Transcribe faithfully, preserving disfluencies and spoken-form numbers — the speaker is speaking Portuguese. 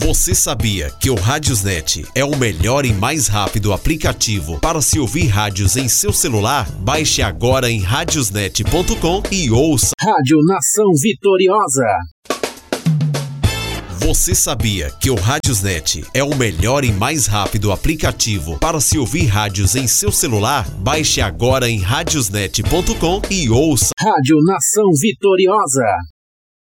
Você sabia que o Radiosnet é o melhor e mais rápido aplicativo para se ouvir rádios em seu celular? Baixe agora em radiosnet ponto com e ouça Rádio Nação Vitoriosa. Você sabia que o Radiosnet é o melhor e mais rápido aplicativo para se ouvir rádios em seu celular? Baixe agora em radiosnet ponto com e ouça Rádio Nação Vitoriosa.